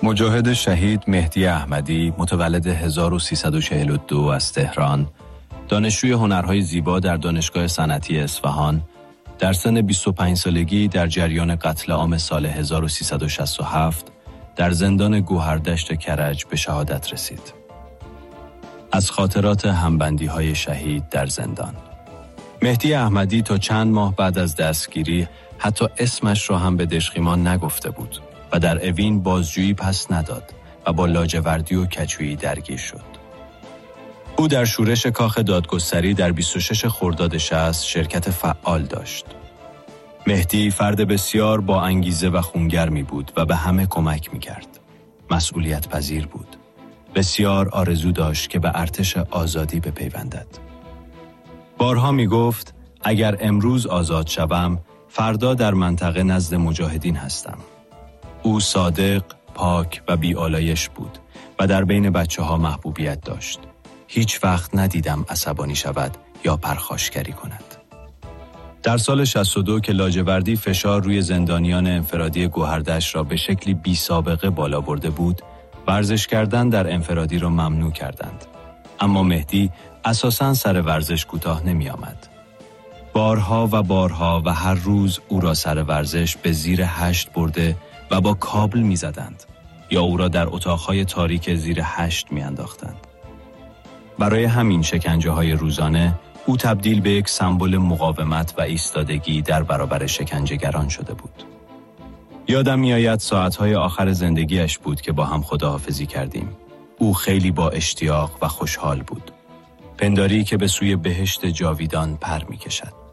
مجاهد شهید مهدی احمدی متولد 1342 از تهران، دانشجوی هنرهای زیبا در دانشگاه صنعتی اصفهان، در سن 25 سالگی در جریان قتل عام سال 1367 در زندان گوهردشت کرج به شهادت رسید. از خاطرات همبندی‌های شهید در زندان. مهدی احمدی تا چند ماه بعد از دستگیری حتی اسمش را هم به دژخیمان نگفته بود و در اوین بازجویی پس نداد و با لاجوردی و کجویی درگیر شد. او در شورش کاخ دادگستری در 26 خرداد 60 شرکت فعال داشت. مهدی فرد بسیار با انگیزه و خونگرمی بود و به همه کمک می‌کرد. مسئولیت پذیر بود. بسیار آرزو داشت که به ارتش آزادی بپیوندد. بارها می‌گفت اگر امروز آزاد شوم، فردا در منطقه نزد مجاهدین هستم. او صادق، پاک و بی‌آلایش بود و در بین بچه‌ها محبوبیت داشت. هیچ وقت ندیدم عصبانی شود یا پرخاشگری کند. در سال 62 که لاجوردی فشار روی زندانیان انفرادی گوهردشت را به شکلی بی سابقه بالا برده بود، ورزش کردن در انفرادی را ممنوع کردند. اما مهدی اساساً سر ورزش کوتاه نمی آمد. بارها و هر روز او را سر ورزش به زیر هشت برده و با کابل می زدند یا او را در اتاقهای تاریک زیر هشت می انداختند. برای همین شکنجه های روزانه او تبدیل به یک سمبل مقاومت و ایستادگی در برابر شکنجهگران شده بود. یادم میآید ساعتهای آخر زندگیش بود که با هم خداحافظی کردیم. او خیلی با اشتیاق و خوشحال بود. پنداری که به سوی بهشت جاویدان پر می کشد.